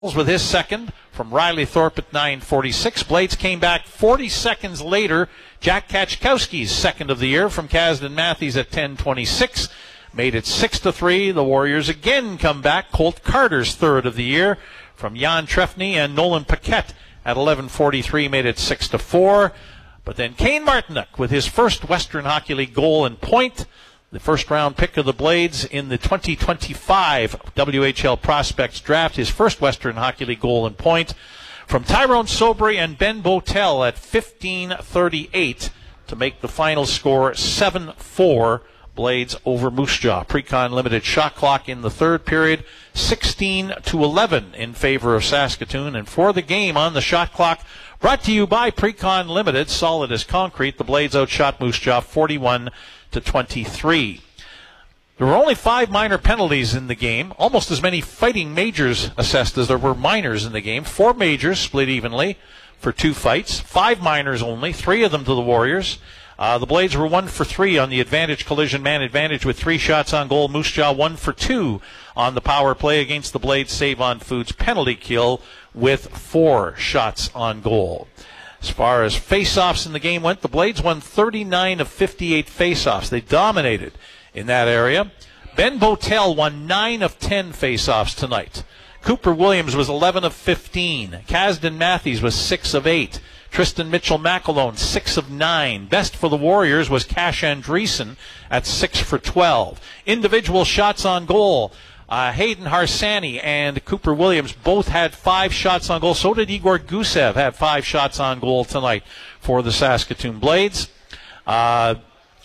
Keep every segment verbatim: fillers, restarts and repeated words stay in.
with his second from Riley Thorpe at nine forty-six. Blades came back forty seconds later. Jack Kachkowski's second of the year from Kasdan Matthews at ten twenty-six. Made it six to three. The Warriors again come back. Colt Carter's third of the year from Jan Trefny and Nolan Paquette at eleven forty-three. Made it six to four. But then Kane Martinuk with his first Western Hockey League goal and point. The first-round pick of the Blades in the twenty twenty-five W H L Prospects Draft. His first Western Hockey League goal and point from Tyrone Sobry and Ben Botel at fifteen thirty-eight to make the final score seven four. Blades over Moose Jaw. Precon Limited shot clock in the third period, sixteen to eleven in favor of Saskatoon. And for the game on the shot clock, brought to you by Precon Limited, solid as concrete. The Blades outshot Moose Jaw forty-one to twenty-three. There were only five minor penalties in the game, almost as many fighting majors assessed as there were minors in the game. Four majors split evenly for two fights, five minors only, three of them to the Warriors. Uh, the Blades were one for three on the advantage collision man advantage with three shots on goal. Moose Jaw one for two on the power play against the Blades Save on Foods penalty kill with four shots on goal. As far as face-offs in the game went, the Blades won thirty-nine of fifty-eight face-offs. They dominated in that area. Ben Botel won nine of ten face-offs tonight. Cooper Williams was eleven of fifteen. Kasdan Matthews was six of eight. Tristan Mitchell-McAlone, six of nine. Best for the Warriors was Cash Andreessen at six for twelve. Individual shots on goal. Uh, Hayden Harsani and Cooper Williams both had five shots on goal. So did Igor Gusev, had five shots on goal tonight for the Saskatoon Blades. Uh,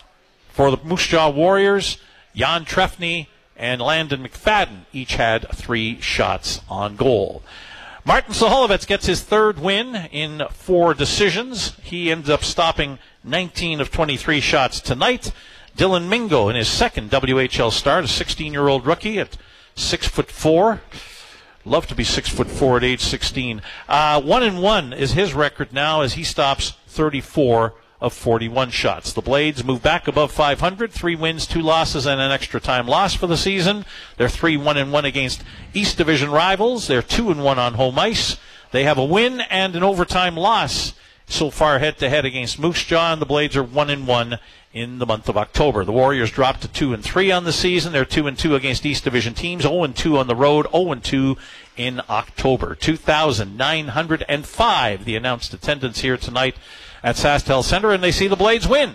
for the Moose Jaw Warriors, Jan Trefny and Landon McFadden each had three shots on goal. Martin Saholovitz gets his third win in four decisions. He ends up stopping nineteen of twenty-three shots tonight. Dylan Mingo in his second W H L start, a sixteen-year-old rookie at six foot four. Love to be six foot four at age sixteen. Uh, one and one is his record now as he stops thirty-four of forty-one shots. The Blades move back above five hundred. Three wins, two losses, and an extra time loss for the season. They're three one and one against East Division rivals. They're two and one on home ice. They have a win and an overtime loss so far head-to-head against Moose Jaw, and the Blades are one and one in the month of October. The Warriors dropped to two and three on the season. They're two and two against East Division teams, oh and two on the road, oh and two in October. two thousand nine hundred five, the announced attendance here tonight at SaskTel Center, and they see the Blades win.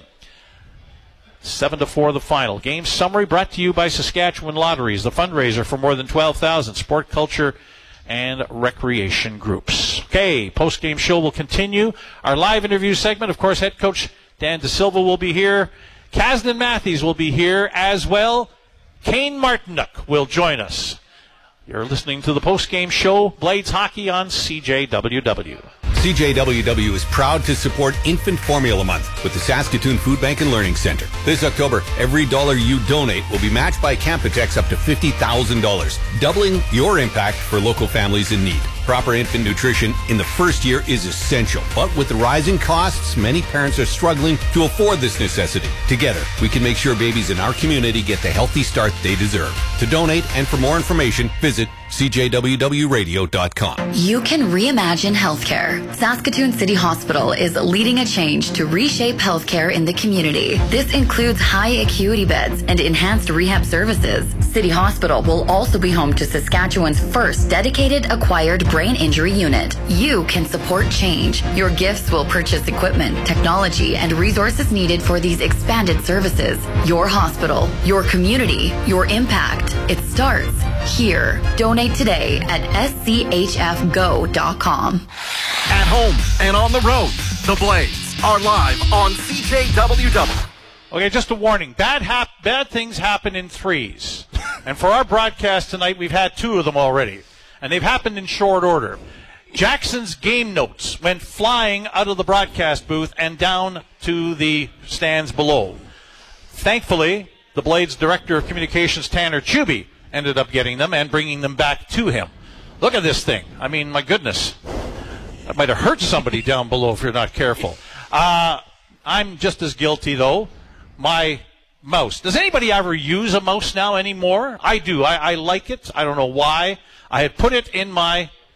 seven to four the final. Game summary brought to you by Saskatchewan Lotteries, the fundraiser for more than twelve thousand sport, culture, and recreation groups. Okay, post-game show will continue. Our live interview segment, of course, head coach Dan De Silva will be here. Kasdan Matthews will be here as well. Kane Martinuk will join us. You're listening to the post-game show, Blades Hockey on C J W W. C J W W is proud to support Infant Formula Month with the Saskatoon Food Bank and Learning Center. This October, every dollar you donate will be matched by Campotex up to fifty thousand dollars, doubling your impact for local families in need. Proper infant nutrition in the first year is essential, but with the rising costs, many parents are struggling to afford this necessity. Together, we can make sure babies in our community get the healthy start they deserve. To donate and for more information, visit C J W W radio dot com. You can reimagine healthcare. Saskatoon City Hospital is leading a change to reshape healthcare in the community. This includes high acuity beds and enhanced rehab services. City Hospital will also be home to Saskatchewan's first dedicated acquired brain injury unit. You can support change. Your gifts will purchase equipment, technology, and resources needed for these expanded services. Your hospital, your community, your impact. It starts here. Donate today at S C H F go dot com. At home and on the road, the Blades are live on C J W W. Okay, just a warning. Bad hap- bad things happen in threes. And for our broadcast tonight, we've had two of them already. And they've happened in short order. Jackson's game notes went flying out of the broadcast booth and down to the stands below. Thankfully, the Blades Director of Communications, Tanner Chuby, ended up getting them and bringing them back to him. Look at this thing. I mean, my goodness. That might have hurt somebody down below if you're not careful. Uh, I'm just as guilty, though. My mouse. Does anybody ever use a mouse now anymore? I do. I, I like it. I don't know why. I had put it in my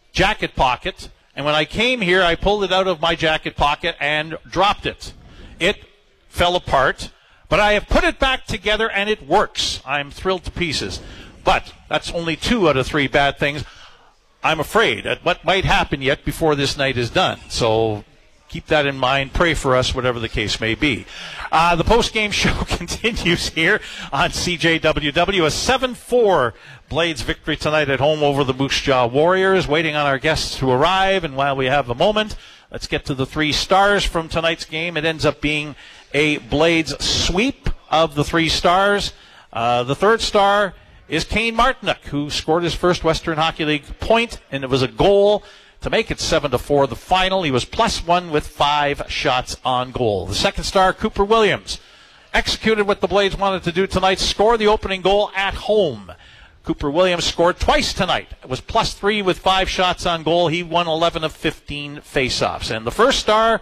jacket pocket, and when I came here, I pulled it out of my jacket pocket and dropped it. It fell apart, but I have put it back together, and it works. I'm thrilled to pieces. But that's only two out of three bad things. I'm afraid at what might happen yet before this night is done. So keep that in mind. Pray for us, whatever the case may be. Uh, the post-game show continues here on C J W W. A seven four Blades victory tonight at home over the Moose Jaw Warriors. Waiting on our guests to arrive, and while we have a moment, let's get to the three stars from tonight's game. It ends up being a Blades sweep of the three stars. Uh, the third star is Kane Martinook, who scored his first Western Hockey League point, and it was a goal to make it seven to four the final. He was plus one with five shots on goal. The second star, Cooper Williams, executed what the Blades wanted to do tonight, score the opening goal at home. Cooper Williams scored twice tonight. It was plus three with five shots on goal. He won eleven of fifteen faceoffs. And the first star,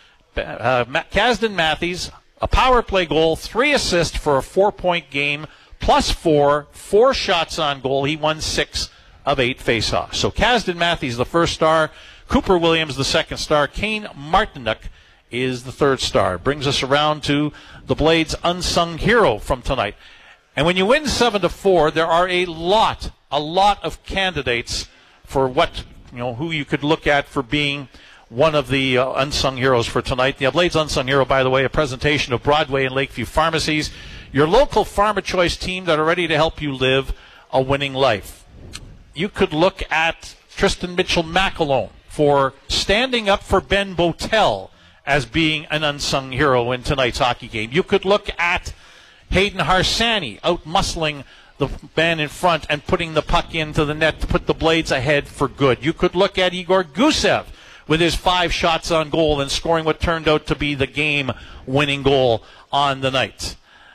uh, Kasdan Matthews, a power play goal, three assists for a four-point game, plus four, four shots on goal. He won six of eight faceoffs. So Kasdan Matthews, the first star, Cooper Williams, the second star, Kane Martinook is the third star. Brings us around to the Blades' unsung hero from tonight. And when you win seven to four, there are a lot, a lot of candidates for what, you know, who you could look at for being one of the uh, unsung heroes for tonight. The Blades' unsung hero, by the way, a presentation of Broadway and Lakeview Pharmacies, your local Farmer Choice team that are ready to help you live a winning life. You could look at Tristan Mitchell-McAlone for standing up for Ben Botel as being an unsung hero in tonight's hockey game. You could look at Hayden Harsani out-muscling the man in front and putting the puck into the net to put the Blades ahead for good. You could look at Igor Gusev with his five shots on goal and scoring what turned out to be the game-winning goal on the night.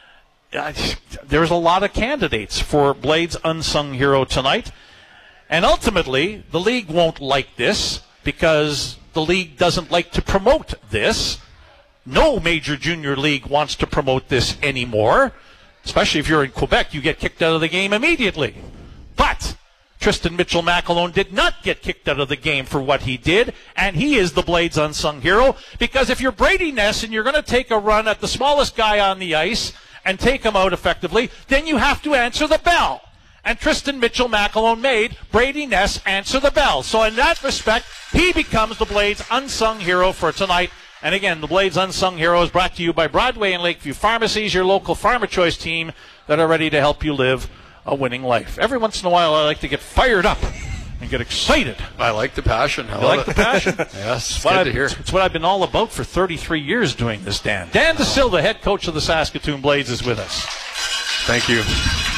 Uh, there's a lot of candidates for Blades' unsung hero tonight. And ultimately, the league won't like this because the league doesn't like to promote this. No major junior league wants to promote this anymore. Especially if you're in Quebec, you get kicked out of the game immediately. But Tristan Mitchell-McAlone did not get kicked out of the game for what he did, and he is the Blades' unsung hero. Because if you're Brady Ness and you're going to take a run at the smallest guy on the ice and take him out effectively, then you have to answer the bell. And Tristan Mitchell-McAlone made Brady Ness answer the bell. So in that respect, he becomes the Blades' unsung hero for tonight. And again, the Blades' unsung hero is brought to you by Broadway and Lakeview Pharmacies, your local Farmer Choice team that are ready to help you live a winning life. Every once in a while, I like to get fired up and get excited. I like the passion. I you like the passion? Yes, it's good what to hear. It's what I've been all about for thirty-three years doing this, Dan. Dan DeSilva, head coach of the Saskatoon Blades, is with us. Thank you.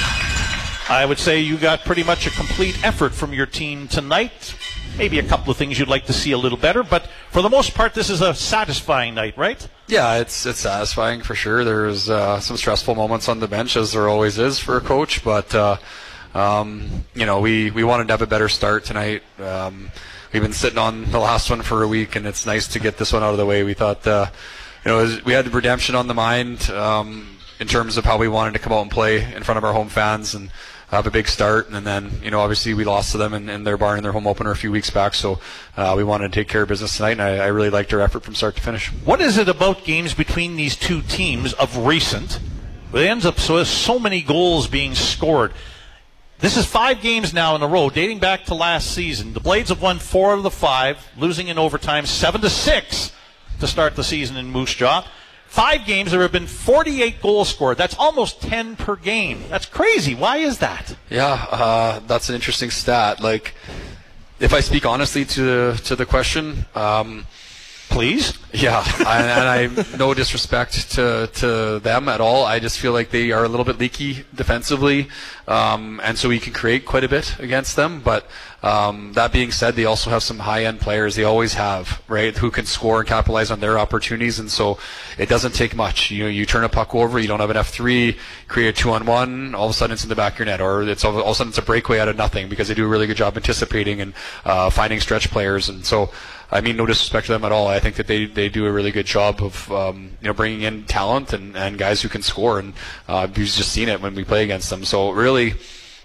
I would say you got pretty much a complete effort from your team tonight. Maybe a couple of things you'd like to see a little better, but for the most part, this is a satisfying night, right? Yeah, it's it's satisfying for sure. There's uh, some stressful moments on the bench, as there always is for a coach, but uh, um, you know, we, we wanted to have a better start tonight. Um, we've been sitting on the last one for a week, and it's nice to get this one out of the way. We thought, uh, you know, it was, we had the redemption on the mind um, in terms of how we wanted to come out and play in front of our home fans and have a big start, and then, you know, obviously we lost to them in, in their barn in their home opener a few weeks back, so uh, we wanted to take care of business tonight, and I, I really liked our effort from start to finish. What is it about games between these two teams of recent that ends up so, so many goals being scored? This is five games now in a row, dating back to last season. The Blades have won four of the five, losing in overtime seven to six to start the season in Moose Jaw. Five games, there have been forty-eight goals scored. That's almost ten per game. That's crazy. Why is that? Yeah, uh, that's an interesting stat. Like, if I speak honestly to the, to the question, um, please. Yeah, and, and I no disrespect to to them at all. I just feel like they are a little bit leaky defensively, um, and so we can create quite a bit against them. But um, that being said, they also have some high-end players. They always have, right, who can score and capitalize on their opportunities. And so it doesn't take much. You know, you turn a puck over, you don't have an F three, create a two-on-one, all of a sudden it's in the back of your net, or it's all, all of a sudden it's a breakaway out of nothing because they do a really good job anticipating and uh, finding stretch players. And so, I mean, no disrespect to them at all. I think that they, they do a really good job of um, you know, bringing in talent and, and guys who can score, and uh, we've just seen it when we play against them. So really,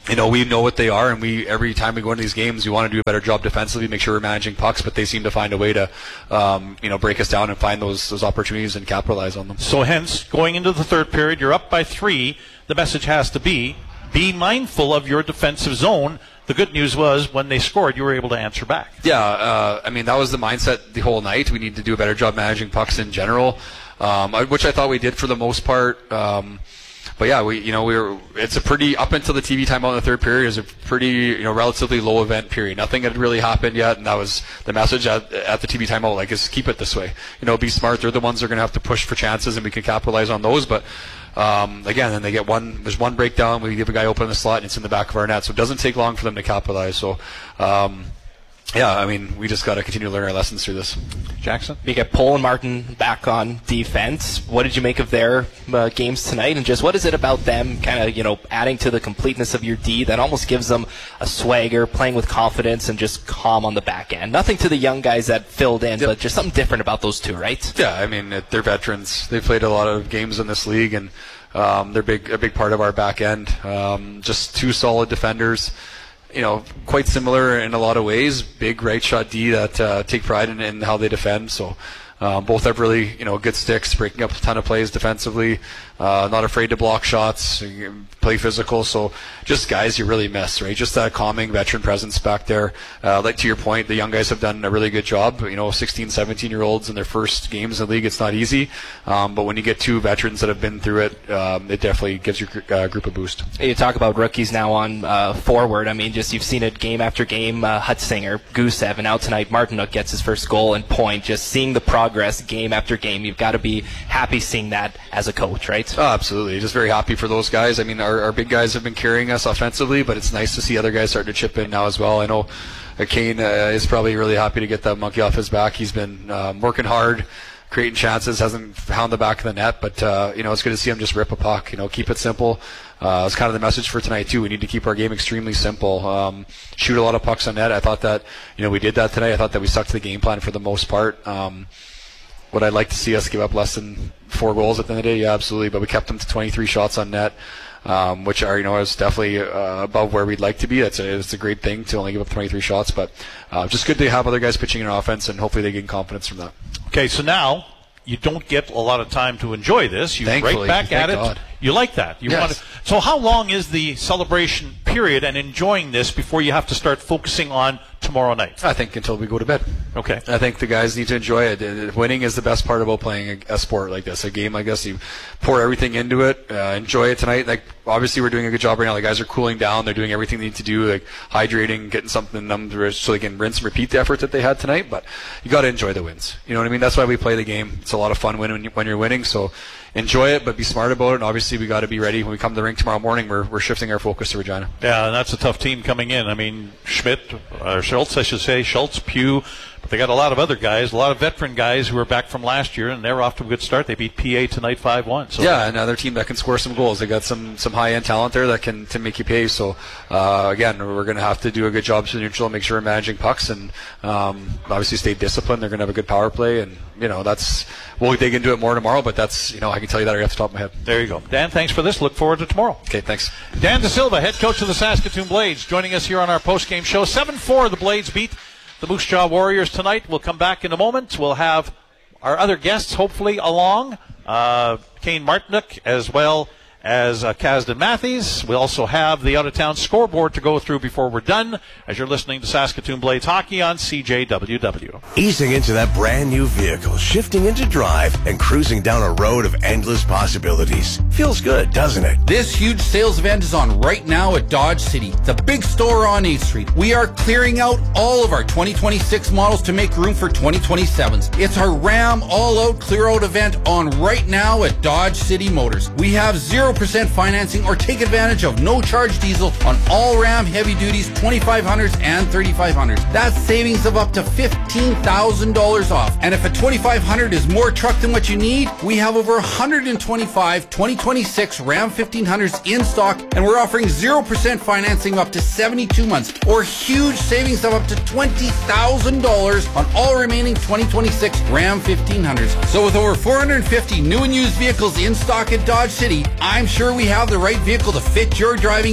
you know, we know what they are, and we every time we go into these games, we want to do a better job defensively, make sure we're managing pucks, but they seem to find a way to, um, you know, break us down and find those those opportunities and capitalize on them. So hence, going into the third period, you're up by three. The message has to be, be mindful of your defensive zone. The good news was when they scored, you were able to answer back. Yeah, uh, I mean, that was the mindset the whole night. We need to do a better job managing pucks in general, um, which I thought we did for the most part. Um, But yeah, we you know we were. It's a pretty up until the T V timeout in the third period is a pretty you know relatively low event period. Nothing had really happened yet, and that was the message at, at the T V timeout. Like, is keep it this way. You know, be smart. They're the ones that are going to have to push for chances, and we can capitalize on those. But um, again, then they get one. There's one breakdown. We give a guy open in the slot, and it's in the back of our net. So it doesn't take long for them to capitalize. So. Um, Yeah, I mean, we just got to continue to learn our lessons through this. Jackson? You get Pohl and Martin back on defense. What did you make of their uh, games tonight? And just what is it about them kind of, you know, adding to the completeness of your D that almost gives them a swagger, playing with confidence, and just calm on the back end? Nothing to the young guys that filled in, yep. but just something different about those two, right? Yeah, I mean, they're veterans. They've played a lot of games in this league, and um, they're big, a big part of our back end. Um, just two solid defenders. You know, quite similar in a lot of ways. Big right shot D that uh, take pride in, in how they defend. So um, both have really, you know, good sticks, breaking up a ton of plays defensively. Uh, not afraid to block shots, play physical. So just guys you really miss, right? Just that calming veteran presence back there. Uh, like to your point, the young guys have done a really good job. You know, sixteen, seventeen year olds in their first games in the league, it's not easy. Um, but when you get two veterans that have been through it, um, it definitely gives your uh, group a boost. You talk about rookies now on uh, forward. I mean, just you've seen it game after game. Uh, Hutzinger, Gusev, and now tonight Martinuk gets his first goal and point. Just seeing the progress game after game, you've got to be happy seeing that as a coach, right? Oh, absolutely. Just very happy for those guys. I mean, our, our big guys have been carrying us offensively, but it's nice to see other guys starting to chip in now as well. I know uh, Kane uh, is probably really happy to get that monkey off his back. He's been um, working hard, creating chances, hasn't found the back of the net, but uh, you know, it's good to see him just rip a puck. You know, keep it simple. Uh, it's kind of the message for tonight too. We need to keep our game extremely simple. Um, shoot a lot of pucks on net. I thought that you know we did that tonight. I thought that we stuck to the game plan for the most part. Um, Would I like to see us give up less than four goals at the end of the day? Yeah, absolutely. But we kept them to twenty-three shots on net, um, which are, you know, is definitely uh, above where we'd like to be. That's a, it's a great thing to only give up twenty-three shots. But uh, just good to have other guys pitching in offense, and hopefully they gain confidence from that. Okay, so now you don't get a lot of time to enjoy this. You Thankfully, right back at it. God. You like that. You yes. want to, so how long is the celebration period and enjoying this before you have to start focusing on tomorrow night? I think until we go to bed. Okay. I think the guys need to enjoy it. Winning is the best part about playing a, a sport like this, a game like this. You pour everything into it, uh, enjoy it tonight. Like, obviously we're doing a good job right now. The guys are cooling down. They're doing everything they need to do, like hydrating, getting something in them so they can rinse and repeat the effort that they had tonight. But you got to enjoy the wins. You know what I mean? That's why we play the game. It's a lot of fun when, when you're winning. So enjoy it, but be smart about it. And obviously we got to be ready when we come to the rink tomorrow morning. We're we're shifting our focus to Regina. Yeah, and that's a tough team coming in. I mean, Schmidt, or Schultz, I should say, Schultz, Pugh, but they got a lot of other guys, a lot of veteran guys who are back from last year, and they're off to a good start. They beat P A tonight five one. So yeah, another team that can score some goals. They got some some high end talent there that can to make you pay. So uh, again, we're going to have to do a good job to neutral, make sure we're managing pucks, and um, obviously stay disciplined. They're going to have a good power play, and you know that's we'll dig into it more tomorrow. But that's you know I can tell you that right off the top of my head. There you go, Dan. Thanks for this. Look forward to tomorrow. Okay, thanks. Dan De Silva, head coach of the Saskatoon Blades, joining us here on our post-game show. seven four, the Blades beat the Moose Jaw Warriors tonight. We'll come back in a moment. We'll have our other guests hopefully along, uh, Kane Martinuk as well as uh, Kasdan Matthews. We also have the out-of-town scoreboard to go through before we're done as you're listening to Saskatoon Blades Hockey on C J W W. Easing into that brand new vehicle, shifting into drive, and cruising down a road of endless possibilities. Feels good, doesn't it? This huge sales event is on right now at Dodge City, the big store on eighth Street. We are clearing out all of our twenty twenty-six models to make room for twenty twenty-sevens. It's our Ram all-out clear-out event on right now at Dodge City Motors. We have zero percent financing or take advantage of no-charge diesel on all Ram heavy duties twenty-five hundreds and thirty-five hundreds. That's savings of up to fifteen thousand dollars off. And if a twenty-five hundred is more truck than what you need, we have over one hundred twenty-five twenty twenty-six Ram fifteen hundreds in stock, and we're offering zero percent financing up to seventy-two months, or huge savings of up to twenty thousand dollars on all remaining twenty twenty-six Ram fifteen hundreds. So with over four hundred fifty new and used vehicles in stock at Dodge City, I'm sure we have the right vehicle to fit your driving needs.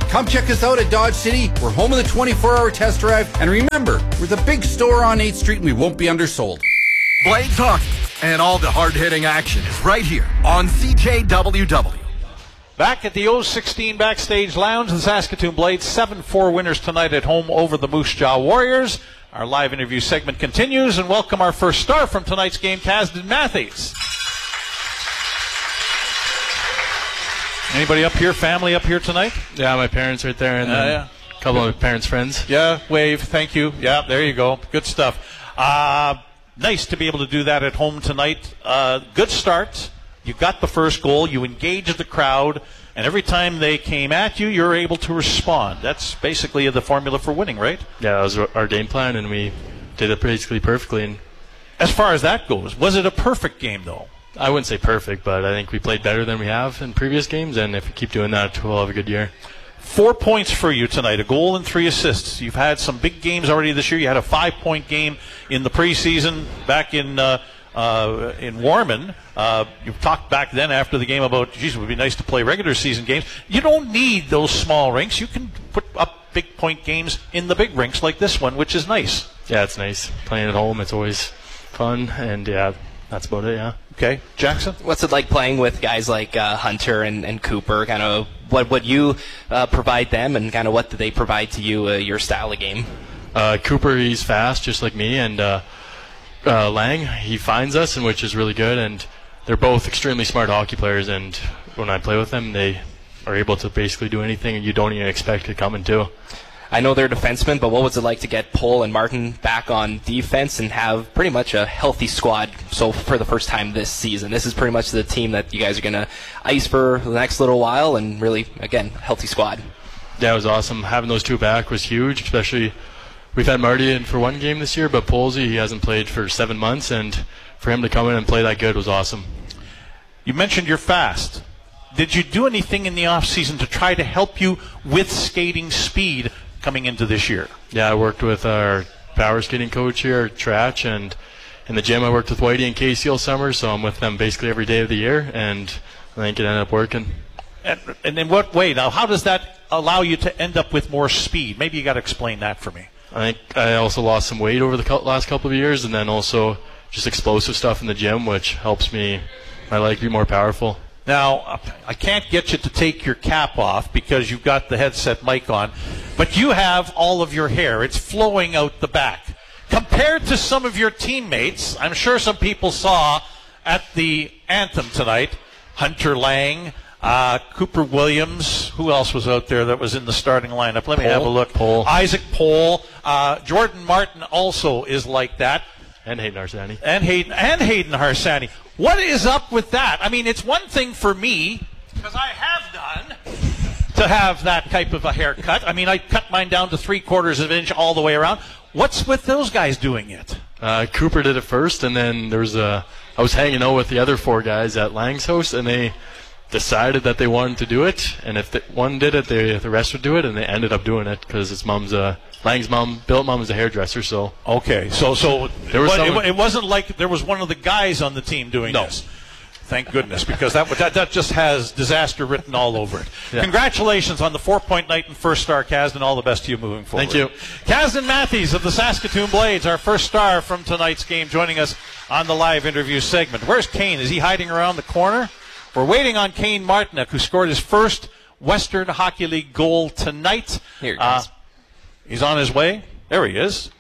Come check us out at Dodge City. We're home of the twenty-four hour test drive. And remember, we're the big store on eighth street and we won't be undersold. Blades Hockey and all the hard-hitting action is right here on C J W W. Back at the oh sixteen Backstage Lounge, the Saskatoon Blades, seven four winners tonight at home over the Moose Jaw Warriors. Our live interview segment continues, and welcome our first star from tonight's game, Kasdan Matthews. Anybody up here, family up here tonight? Yeah, my parents right there, and uh, then yeah. a couple of my parents' friends. Yeah, wave, thank you. Yeah, there you go. Good stuff. Uh, nice to be able to do that at home tonight. Uh, good start. You got the first goal. You engaged the crowd. And every time they came at you, you're able to respond. That's basically the formula for winning, right? Yeah, that was our game plan, and we did it basically perfectly. And as far as that goes, was it a perfect game, though? I wouldn't say perfect, but I think we played better than we have in previous games, and if we keep doing that, we'll have a good year. Four points for you tonight, a goal and three assists. You've had some big games already this year. You had a five-point game in the preseason back in uh, uh, in Warman. Uh, you talked back then after the game about, geez, it would be nice to play regular season games. You don't need those small rinks. You can put up big point games in the big rinks like this one, which is nice. Yeah, it's nice. Playing at home, it's always fun, and yeah, that's about it, yeah. Okay, Jackson? What's it like playing with guys like uh, Hunter and, and Cooper? Kind of what would you uh, provide them, and kind of what do they provide to you, uh, your style of game? Uh, Cooper, he's fast, just like me, and uh, uh, Lang, he finds us, and which is really good, and they're both extremely smart hockey players, and when I play with them, they are able to basically do anything and you don't even expect it coming to. I know they're defensemen, but what was it like to get Pohl and Martin back on defense and have pretty much a healthy squad so for the first time this season? This is pretty much the team that you guys are going to ice for the next little while, and really, again, healthy squad. Yeah, it was awesome. Having those two back was huge, especially we've had Marty in for one game this year, but Polsey, he hasn't played for seven months, and for him to come in and play that good was awesome. You mentioned you're fast. Did you do anything in the offseason to try to help you with skating speed coming into this year? Yeah, I worked with our power skating coach here, Trach, and in the gym I worked with Whitey and Casey all summer, so I'm with them basically every day of the year, and I think it ended up working. And, and in what way? Now, how does that allow you to end up with more speed? Maybe you got to explain that for me. I think I also lost some weight over the last couple of years, and then also just explosive stuff in the gym, which helps me, I like, be more powerful. Now, I can't get you to take your cap off because you've got the headset mic on, but you have all of your hair. It's flowing out the back. Compared to some of your teammates, I'm sure some people saw at the anthem tonight, Hunter Lang, uh, Cooper Williams, who else was out there that was in the starting lineup? Let me Pohl. have a look. Pohl. Isaac Pohl. Uh, Jordan Martin also is like that. And Hayden Harsani. And Hayden, and Hayden Harsani. What is up with that? I mean, it's one thing for me, because I have done, to have that type of a haircut. I mean, I cut mine down to three quarters of an inch all the way around. What's with those guys doing it? Uh, Cooper did it first, and then there was a, I was hanging out with the other four guys at Lang's house, and they decided that they wanted to do it, and if the, one did it, they, the rest would do it, and they ended up doing it because his mom's a, Lang's mom, Bill's mom is a hairdresser, so. Okay, so so there was it, someone, it wasn't like there was one of the guys on the team doing no. this. Thank goodness, because that, that that just has disaster written all over it. Yeah. Congratulations on the four-point night and first star, Kasdan. All the best to you moving forward. Thank you. Kasdan Matthews of the Saskatoon Blades, our first star from tonight's game, joining us on the live interview segment. Where's Kane? Is he hiding around the corner? We're waiting on Kane Martinick, who scored his first Western Hockey League goal tonight. Here he uh, is. He's on his way. There he is.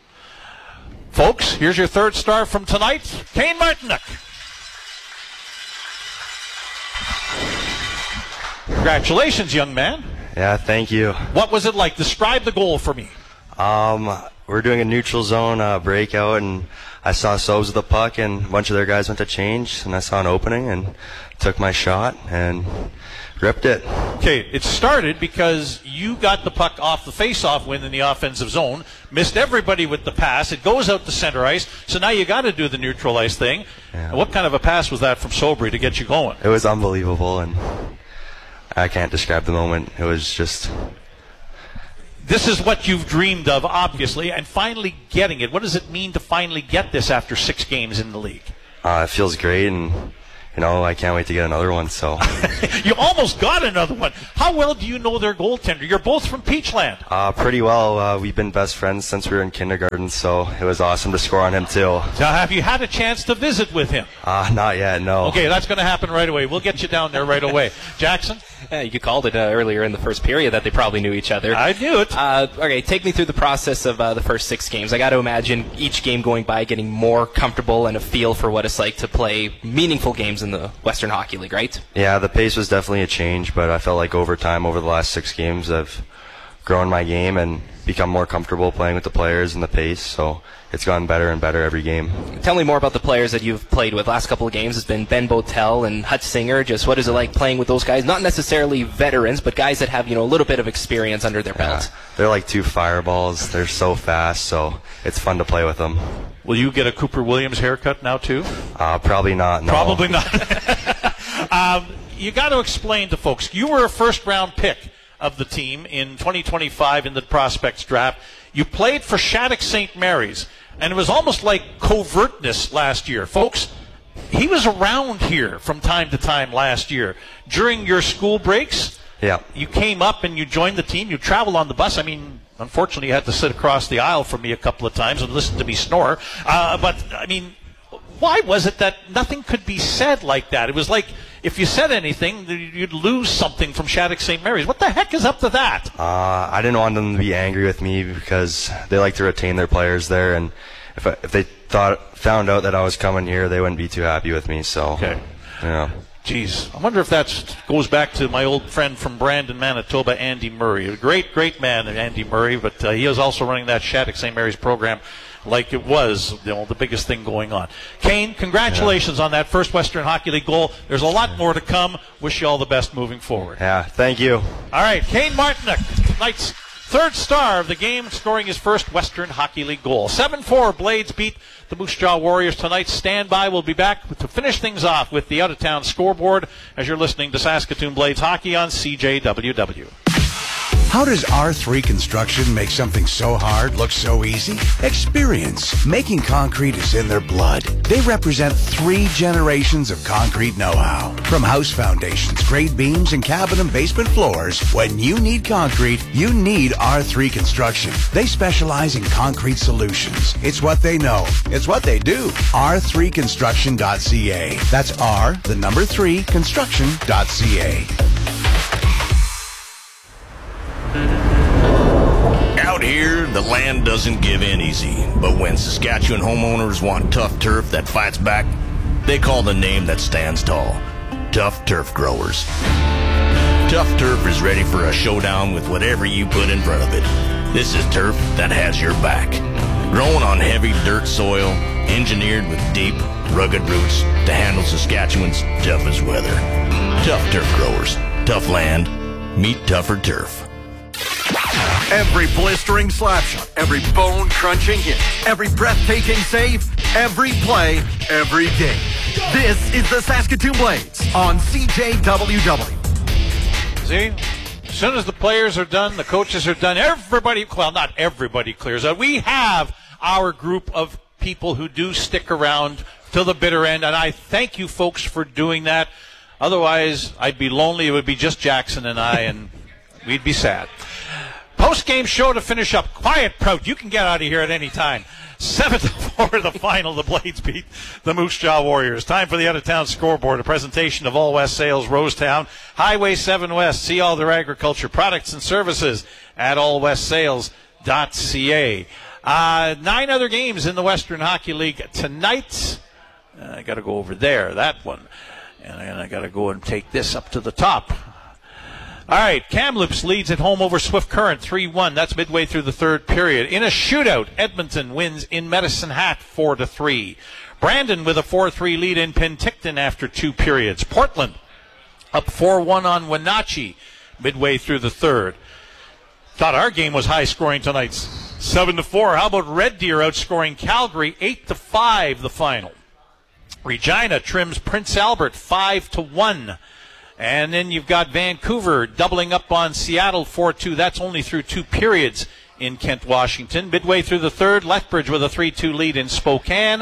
Folks, here's your third star from tonight, Kane Martinick. Congratulations, young man. Yeah, thank you. What was it like? Describe the goal for me. Um, we're doing a neutral zone uh, breakout, and I saw Sobes with the puck, and a bunch of their guys went to change, and I saw an opening and took my shot and ripped it. Okay, it started because you got the puck off the face-off win in the offensive zone, missed everybody with the pass. It goes out to center ice, so now you got to do the neutral ice thing. Yeah. What kind of a pass was that from Sobry to get you going? It was unbelievable, and I can't describe the moment. It was just... This is what you've dreamed of, obviously, and finally getting it. What does it mean to finally get this after six games in the league? Uh, it feels great, and you know, I can't wait to get another one. So you almost got another one. How well do you know their goaltender? You're both from Peachland. Uh, pretty well. Uh, we've been best friends since we were in kindergarten, so it was awesome to score on him too. So have you had a chance to visit with him? Uh, not yet, no. Okay, that's going to happen right away. We'll get you down there right away. Jackson? Yeah, you called it uh, earlier in the first period that they probably knew each other. I knew it. Uh, okay, take me through the process of uh, the first six games. I got to imagine each game going by getting more comfortable and a feel for what it's like to play meaningful games in the Western Hockey League, right? Yeah, the pace was definitely a change, but I felt like over time, over the last six games, I've grown my game and become more comfortable playing with the players and the pace, so it's gotten better and better every game. Tell me more about the players that you've played with. Last couple of games has been Ben Botel and Hutch Singer. Just what is it like playing with those guys? Not necessarily veterans, but guys that have, you know, a little bit of experience under their Yeah, belt. they're like two fireballs. They're so fast, so it's fun to play with them. Will you get a Cooper Williams haircut now, too? Uh, probably not, no. Probably not. um, you got to explain to folks. You were a first-round pick of the team in twenty twenty-five in the prospects draft. You played for Shattuck Saint Mary's, and it was almost like covertness last year. Folks, he was around here from time to time last year. During your school breaks, yeah, you came up and you joined the team. You traveled on the bus. I mean, unfortunately, you had to sit across the aisle from me a couple of times and listen to me snore. Uh, but, I mean, why was it that nothing could be said like that? It was like if you said anything, you'd lose something from Shattuck Saint Mary's. What the heck is up to that? Uh, I didn't want them to be angry with me because they like to retain their players there, and if I, if they thought found out that I was coming here, they wouldn't be too happy with me. So, okay, yeah. Geez, I wonder if that goes back to my old friend from Brandon, Manitoba, Andy Murray. A great, great man, Andy Murray, but uh, he was also running that Shattuck Saint Mary's program like it was, you know, the biggest thing going on. Kane, congratulations yeah. on that first Western Hockey League goal. There's a lot more to come. Wish you all the best moving forward. Yeah, thank you. All right, Kane Martinick, tonight's third star of the game, scoring his first Western Hockey League goal. seven four, Blades beat the Moose Jaw Warriors tonight. Stand by. We'll be back to finish things off with the out-of-town scoreboard as you're listening to Saskatoon Blades Hockey on C J W W. How does R three Construction make something so hard look so easy? Experience. Making concrete is in their blood. They represent three generations of concrete know-how. From house foundations, grade beams, and cabin and basement floors, when you need concrete, you need R three Construction. They specialize in concrete solutions. It's what they know. It's what they do. R three construction dot C A. That's R, the number three, construction dot C A. Out here, the land doesn't give in easy, but when Saskatchewan homeowners want tough turf that fights back, they call the name that stands tall, Tough Turf Growers. Tough Turf is ready for a showdown with whatever you put in front of it. This is turf that has your back. Grown on heavy dirt soil, engineered with deep, rugged roots to handle Saskatchewan's toughest weather. Tough Turf Growers, tough land, meet tougher turf. Every blistering slap shot, every bone-crunching hit, every breathtaking save, every play, every game. This is the Saskatoon Blades on C J W W. See? As soon as the players are done, the coaches are done, everybody, well, not everybody clears out. We have our group of people who do stick around till the bitter end, and I thank you folks for doing that. Otherwise, I'd be lonely. It would be just Jackson and I, and we'd be sad. Post-game show to finish up. Quiet, Prout. You can get out of here at any time. seven to four the final. The Blades beat the Moose Jaw Warriors. Time for the out-of-town scoreboard. A presentation of All West Sales, Rosetown, Highway seven West. See all their agriculture products and services at all west sales dot c a. Uh, nine other games in the Western Hockey League tonight. Uh, I got to go over there, that one. And I got to go and take this up to the top. All right, Kamloops leads at home over Swift Current three one. That's midway through the third period. In a shootout, Edmonton wins in Medicine Hat four to three. Brandon with a four three lead in Penticton after two periods. Portland up four one on Wenatchee midway through the third. Thought our game was high scoring tonight, seven to four. How about Red Deer outscoring Calgary eight to five the final? Regina trims Prince Albert five to one. And then you've got Vancouver doubling up on Seattle four two. That's only through two periods in Kent, Washington. Midway through the third, Lethbridge with a three two lead in Spokane.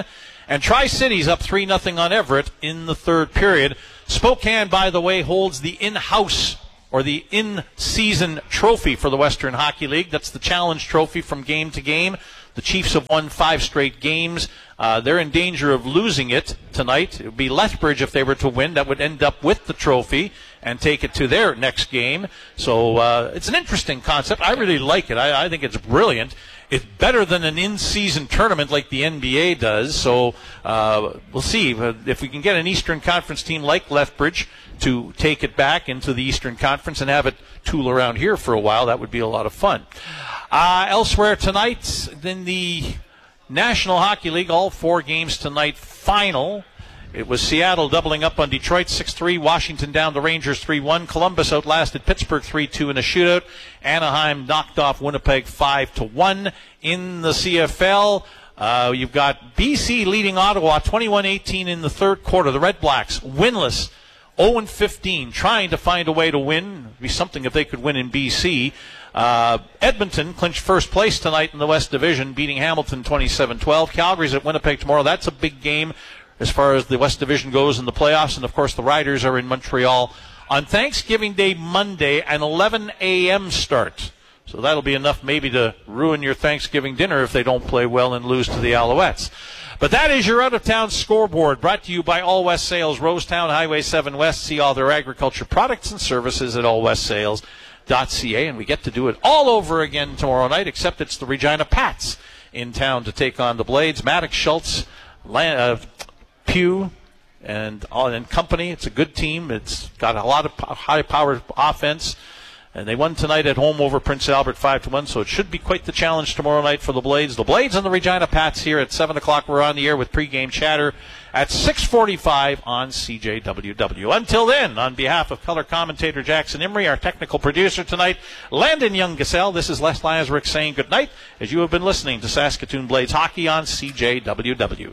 And Tri-Cities up three nothing on Everett in the third period. Spokane, by the way, holds the in-house or the in-season trophy for the Western Hockey League. That's the challenge trophy from game to game. The Chiefs have won five straight games. Uh, they're in danger of losing it tonight. It would be Lethbridge if they were to win. That would end up with the trophy and take it to their next game. So uh, it's an interesting concept. I really like it. I, I think it's brilliant. It's better than an in-season tournament like the N B A does. So uh, we'll see if we can get an Eastern Conference team like Lethbridge to take it back into the Eastern Conference and have it tool around here for a while. That would be a lot of fun. Uh, elsewhere tonight in the National Hockey League, all four games tonight final. It was Seattle doubling up on Detroit six three, Washington down the Rangers three one, Columbus outlasted Pittsburgh three two in a shootout, Anaheim knocked off Winnipeg five to one. In the C F L, uh, you've got B C leading Ottawa twenty-one eighteen in the third quarter. The Red Blacks winless, oh and fifteen, trying to find a way to win. It'd be something if they could win in B C. Uh, Edmonton clinched first place tonight in the West Division, beating Hamilton twenty-seven twelve. Calgary's at Winnipeg tomorrow. That's a big game as far as the West Division goes in the playoffs. And, of course, the Riders are in Montreal on Thanksgiving Day Monday, an eleven a.m. start. So that'll be enough maybe to ruin your Thanksgiving dinner if they don't play well and lose to the Alouettes. But that is your out-of-town scoreboard, brought to you by All West Sales, Rosetown, Highway seven West. See all their agriculture products and services at all west sales dot c a, and we get to do it all over again tomorrow night, except it's the Regina Pats in town to take on the Blades. Maddox, Schultz, Lan- uh, Pugh, and, uh, and company. It's a good team. It's got a lot of po- high-powered offense. And they won tonight at home over Prince Albert five to one, so it should be quite the challenge tomorrow night for the Blades. The Blades and the Regina Pats here at seven o'clock. We're on the air with pregame chatter at six forty-five on C J W W. Until then, on behalf of color commentator Jackson Imrie, our technical producer tonight, Landon Young-Gasell, this is Les Lazaruk saying good night as you have been listening to Saskatoon Blades Hockey on C J W W.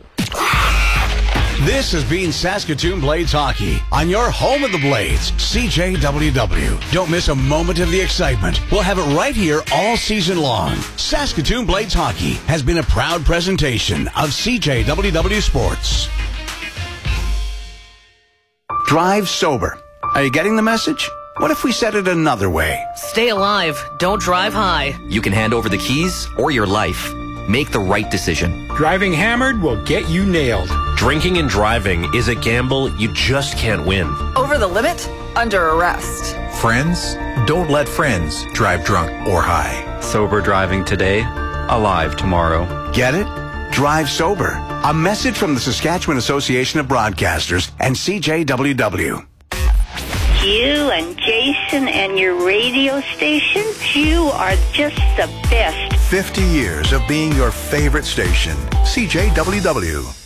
This has been Saskatoon Blades Hockey on your home of the Blades, C J W W. Don't miss a moment of the excitement. We'll have it right here all season long. Saskatoon Blades Hockey has been a proud presentation of C J W W Sports. Drive sober. Are you getting the message? What if we said it another way? Stay alive. Don't drive high. You can hand over the keys or your life. Make the right decision. Driving hammered will get you nailed. Drinking and driving is a gamble you just can't win. Over the limit? Under arrest. Friends? Don't let friends drive drunk or high. Sober driving today, alive tomorrow. Get it? Drive sober. A message from the Saskatchewan Association of Broadcasters and C J W W. You and Jason and your radio station, you are just the best. fifty years of being your favorite station. C J W W.